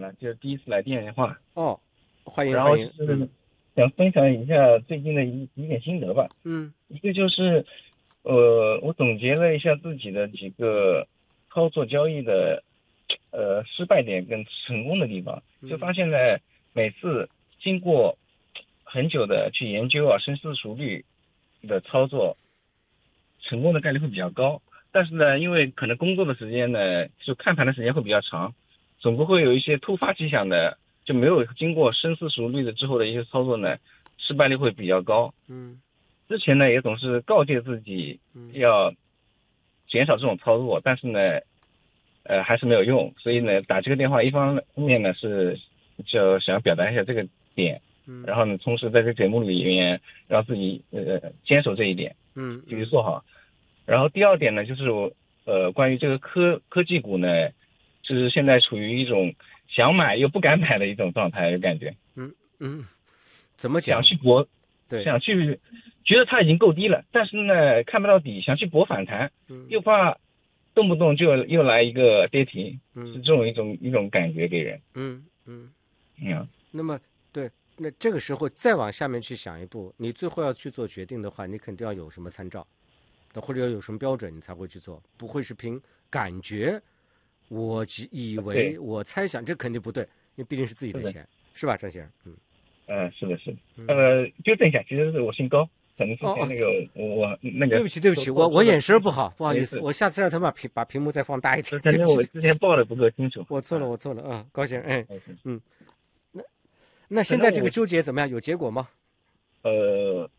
就是第一次来电话。 哦，欢迎然后欢迎。 就是想分享一下最近的几点心得吧。 嗯一个就是，我总结了一下自己的几个操作交易的失败点跟成功的地方，就嗯发现呢，每次经过很久的去研究啊，深思熟虑的操作，成功的概率会比较高。但是呢，因为可能工作的时间呢，就看盘的时间会比较长，总不会有一些突发奇想的，就没有经过深思熟虑的之后的一些操作呢，失败率会比较高。 嗯之前呢也总是告诫自己嗯要减少这种操作，但是呢，还是没有用。所以呢，打这个电话一方面呢是就想要表达一下这个点，然嗯后呢，同时在这个节目里面让自己坚守这一点，继续嗯嗯做好。然后第二点呢，就是关于这个科技股呢，就是现在处于一种想买又不敢买的一种状态，感觉嗯嗯，怎么讲？ 想去搏， 对。 想去觉得它已经够低了，但是呢看不到底，想去搏反弹， 嗯又怕动不动就又来一个跌停，是嗯这种一种感觉给人。 嗯嗯。 嗯， 那么对，那这个时候再往下面去想一步，你最后要去做决定的话，你肯定要有什么参照，或者要有什么标准，你才会去做，不会是凭感觉。我只以为， 对， 我猜想，这肯定不对，因为毕竟是自己是的， 的钱，是吧，张先生？ 是的，是的。 嗯。 纠正一下，其实是我姓高，可能之哦哦， 前那个我那个对不起对不起， 说错了， 我眼神不好，不好意思， 没事。 我下次让他把屏幕再放大一点， 可对不起能我之前报的不够清楚我错了啊。 我错了啊，高先生，哎， 没事。 嗯，那可能我现在这个纠结怎么样？有结果吗？ 呃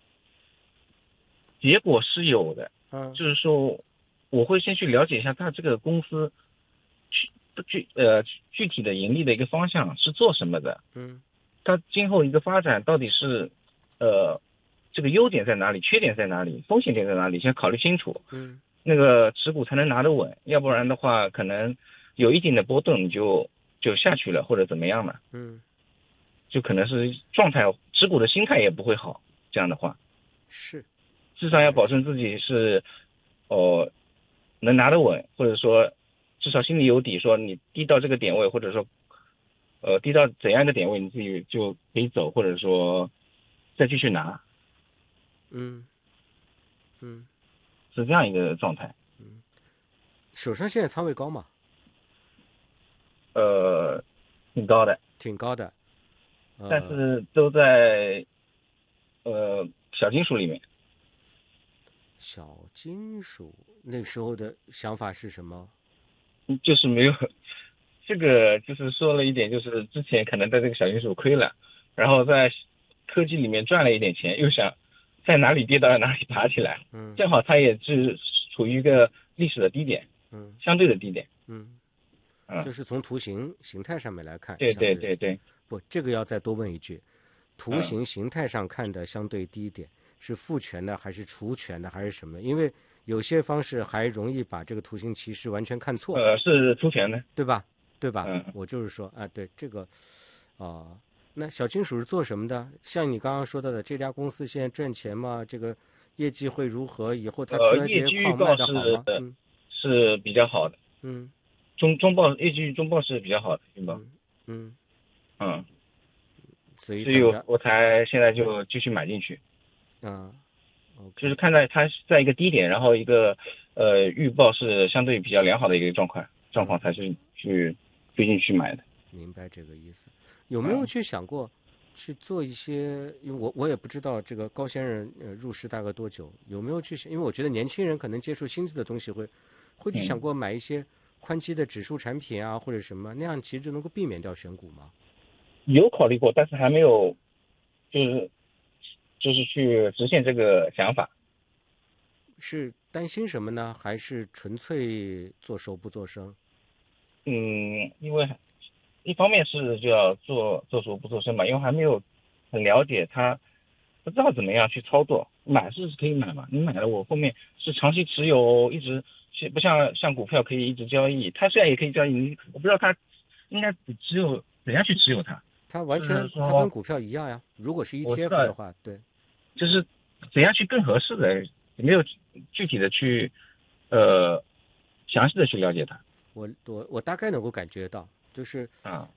结果是有的， 嗯就是说我会先去了解一下他这个公司具体的盈利的一个方向是做什么的， 嗯它今后一个发展到底是这个优点在哪里，缺点在哪里，风险点在哪里，先考虑清楚， 嗯那个持股才能拿得稳，要不然的话可能有一定的波动你就下去了或者怎么样了， 嗯， 就可能是状态持股的心态也不会好，这样的话是。 至少要保证自己是能拿得稳，或者说至少心里有底，说你低到这个点位，或者说低到怎样一个点位，你自己就可以走，或者说再继续拿， 嗯嗯是这样一个状态。 嗯，手上现在仓位高吗？ 挺高的， 挺高的。 但是都在小金属里面。 小金属那个时候的想法是什么？ 就是没有这个，就是说了一点，就是之前可能在这个小金属亏了，然后在科技里面赚了一点钱，又想在哪里跌到哪里爬起来， 嗯正好它也是处于一个历史的低点， 嗯相对的低点。 嗯， 嗯， 就是从图形形态上面来看， 对相对对对对。 不，这个要再多问一句，图嗯， 形形态上看的相对低点是复权的还是除权的还是什么？因为有些方式还容易把这个图形歧视完全看错， 是出钱的。 对吧？对吧？ 嗯， 我就是说啊，对这个那小金属是做什么的？像你刚刚说到的，这家公司现在赚钱吗？这个业绩会如何？以后它出来这业些矿卖绩预报的好吗？ 是比较好的， 嗯中报业绩中报是比较好的预报。 嗯嗯， 嗯，所以所以等着我才现在就继续买进去。 啊，OK， 就是看在它在一个低点，然后一个预报是相对比较良好的一个状况才是去最近去买的。 明白这个意思。有没有去想过去做一些？因为我也不知道这个高先生入市大概多久，有没有去想？因为我觉得年轻人可能接触新的东西会去想过买一些宽基的指数产品啊，或者什么那样，其实就能够避免掉选股吗？ 有考虑过，但是还没有，就是去实现这个想法。 是担心什么呢？还是纯粹做熟不做生？ 因为一方面是就要做熟不做深嘛，因为还没有很了解它，不知道怎么样去操作。买是可以买嘛，你买了我后面是长期持有，一直不像股票可以一直交易，它虽然也可以交易，我不知道它应该只有怎样去持有它。 它完全就是说它跟股票一样呀。如果是我知 ETF 道的话，对， 就是怎样去更合适的，也没有具体的去详细的去了解它。 我大概能够感觉到，就是啊。